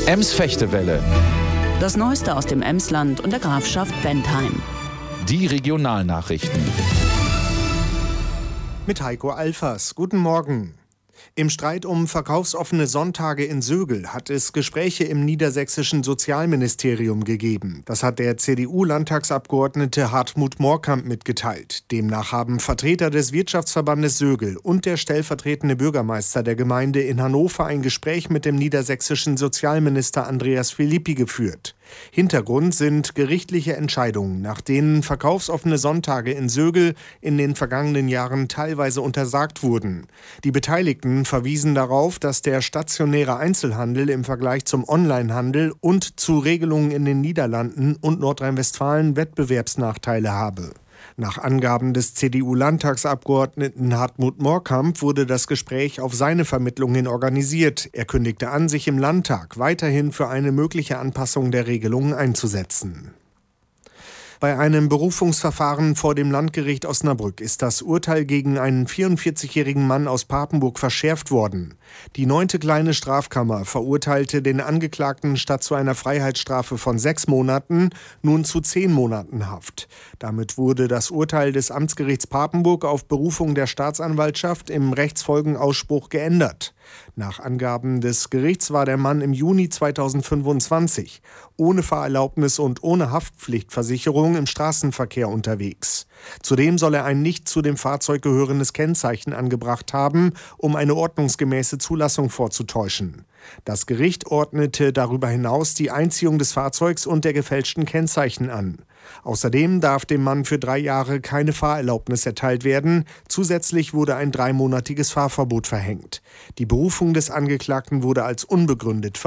Ems-Fechtewelle. Das Neueste aus dem Emsland und der Grafschaft Bentheim. Die Regionalnachrichten. Mit Heiko Alfers. Guten Morgen. Im Streit um verkaufsoffene Sonntage in Sögel hat es Gespräche im niedersächsischen Sozialministerium gegeben. Das hat der CDU-Landtagsabgeordnete Hartmut Moorkamp mitgeteilt. Demnach haben Vertreter des Wirtschaftsverbandes Sögel und der stellvertretende Bürgermeister der Gemeinde in Hannover ein Gespräch mit dem niedersächsischen Sozialminister Andreas Philippi geführt. Hintergrund sind gerichtliche Entscheidungen, nach denen verkaufsoffene Sonntage in Sögel in den vergangenen Jahren teilweise untersagt wurden. Die Beteiligten verwiesen darauf, dass der stationäre Einzelhandel im Vergleich zum Onlinehandel und zu Regelungen in den Niederlanden und Nordrhein-Westfalen Wettbewerbsnachteile habe. Nach Angaben des CDU-Landtagsabgeordneten Hartmut Moorkamp wurde das Gespräch auf seine Vermittlung hin organisiert. Er kündigte an, sich im Landtag weiterhin für eine mögliche Anpassung der Regelungen einzusetzen. Bei einem Berufungsverfahren vor dem Landgericht Osnabrück ist das Urteil gegen einen 44-jährigen Mann aus Papenburg verschärft worden. Die 9. Kleine Strafkammer verurteilte den Angeklagten statt zu einer Freiheitsstrafe von 6 Monaten nun zu 10 Monaten Haft. Damit wurde das Urteil des Amtsgerichts Papenburg auf Berufung der Staatsanwaltschaft im Rechtsfolgenausspruch geändert. Nach Angaben des Gerichts war der Mann im Juni 2025 ohne Fahrerlaubnis und ohne Haftpflichtversicherung im Straßenverkehr unterwegs. Zudem soll er ein nicht zu dem Fahrzeug gehörendes Kennzeichen angebracht haben, um eine ordnungsgemäße Zulassung vorzutäuschen. Das Gericht ordnete darüber hinaus die Einziehung des Fahrzeugs und der gefälschten Kennzeichen an. Außerdem darf dem Mann für 3 Jahre keine Fahrerlaubnis erteilt werden. Zusätzlich wurde ein 3-monatiges Fahrverbot verhängt. Die Berufung des Angeklagten wurde als unbegründet